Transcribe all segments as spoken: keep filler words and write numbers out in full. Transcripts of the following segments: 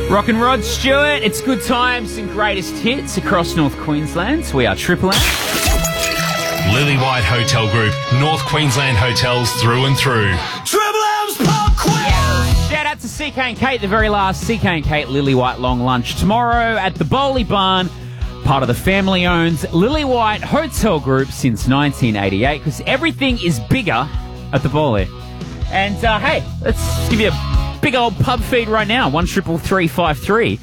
Rock and Rod Stewart, it's good times and greatest hits across North Queensland. We are Triple M. Lily White Hotel Group, North Queensland hotels through and through. Triple M's Pub Quiz! Shout out to C K and Kate, the very last C K and Kate Lily White long lunch tomorrow at the Bowley Barn, part of the family-owned Lily White Hotel Group since nineteen eighty-eight, because everything is bigger at the Bowley. And, uh, hey, let's give you a big old pub feed right now, one triple three five three.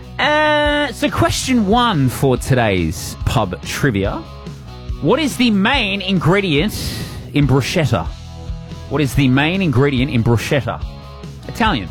Uh, so question one for today's pub trivia. What is the main ingredient in bruschetta? What is the main ingredient in bruschetta? Italian.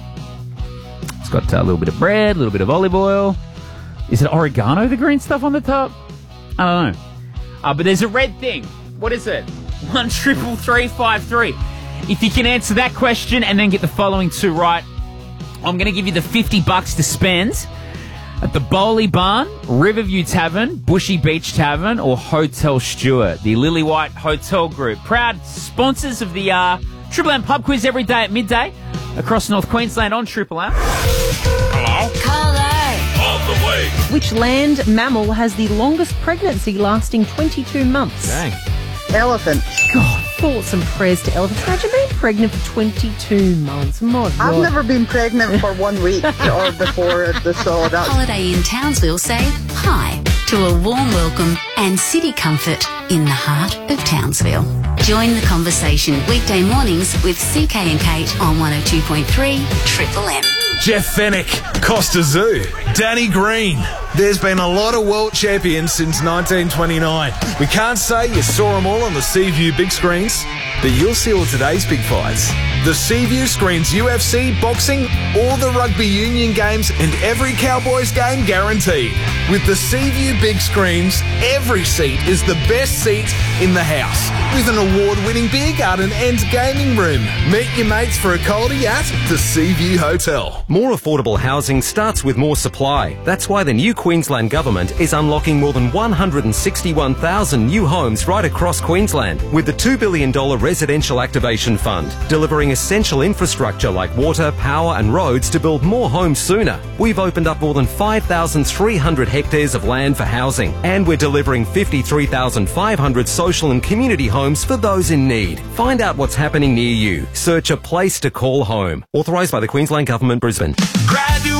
It's got a little bit of bread, a little bit of olive oil. Is it oregano, the green stuff on the top? I don't know. Uh, but there's a red thing. What is it? one triple three five three. If you can answer that question and then get the following two right, I'm going to give you the fifty bucks to spend at the Bowley Barn, Riverview Tavern, Bushy Beach Tavern, or Hotel Stewart, the Lily White Hotel Group. Proud sponsors of the uh, Triple M Pub Quiz every day at midday across North Queensland on Triple M. Hello? Carlo. On the way. Which land mammal has the longest pregnancy lasting twenty-two months? Dang. Elephant. God, thoughts and prayers to elephants. Imagine being pregnant for twenty-two months. My God. I've never been pregnant for one week or before the so that. Holiday in Townsville say hi to a warm welcome and city comfort in the heart of Townsville. Join the conversation weekday mornings with C K and Kate on one oh two point three Triple M. Jeff Fennick, Costa Zoo, Danny Green. There's been a lot of world champions since nineteen twenty-nine. We can't say you saw them all on the Seaview big screens, but you'll see all today's big fights. The Seaview screens U F C, boxing, all the rugby union games, and every Cowboys game guaranteed. With the Seaview big screens, every seat is the best seat in the house, with an award-winning beer garden and gaming room. Meet your mates for a coldie at the Seaview Hotel. More affordable housing starts with more supply. That's why the new Queensland Government is unlocking more than one hundred sixty-one thousand new homes right across Queensland with the two billion dollars Residential Activation Fund, delivering essential infrastructure like water, power and roads to build more homes sooner. We've opened up more than five thousand three hundred hectares of land for housing, and we're delivering fifty-three thousand five hundred social and community homes for those in need. Find out what's happening near you. Search a place to call home. Authorised by the Queensland Government, Brisbane.